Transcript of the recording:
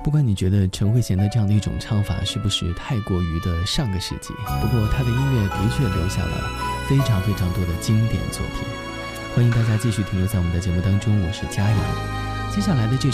不管你觉得陈慧娴的这样的一种唱法是不是太过于的上个世纪，不过她的音乐的确留下了非常非常多的经典作品。欢迎大家继续停留在我们的节目当中，我是佳阳。接下来的这